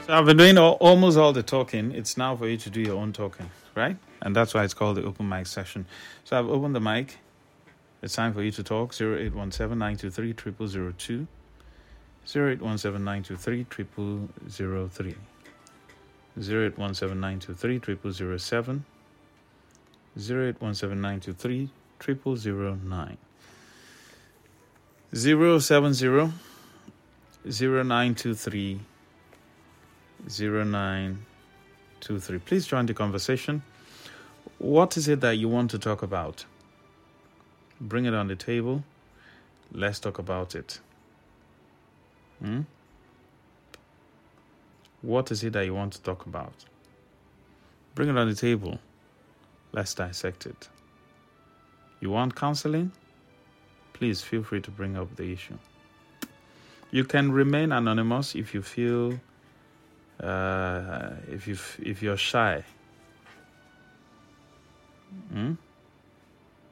So I've been doing almost all the talking. It's now for you to do your own talking, right? And that's why it's called the open mic session. So I've opened the mic. It's time for you to talk. 0817-923-0002. 0817-923-0003. 0817-923-0007. 0817-923-0009. 070-0923-0923. Please join the conversation. What is it that you want to talk about? Bring it on the table. Let's talk about it. What is it that you want to talk about? Bring it on the table. Let's dissect it. You want counseling? Please feel free to bring up the issue. You can remain anonymous if you feel, if you're shy